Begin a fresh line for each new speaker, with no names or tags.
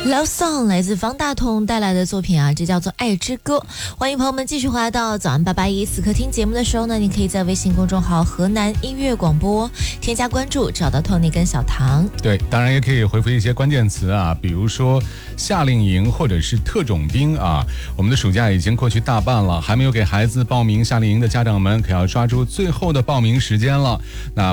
Love Song 来自方大同带来的作品啊，这叫做《爱之歌》。欢迎朋友们继续回来到早安881此刻听节目的时候呢，你可以在微信公众号河南音乐广播添加关注，找到 Tony 跟小唐。
对，当然也可以回复一些关键词啊，比如说夏令营或者是特种兵啊。我们的暑假已经过去大半了，还没有给孩子报名夏令营的家长们可要抓住最后的报名时间了。那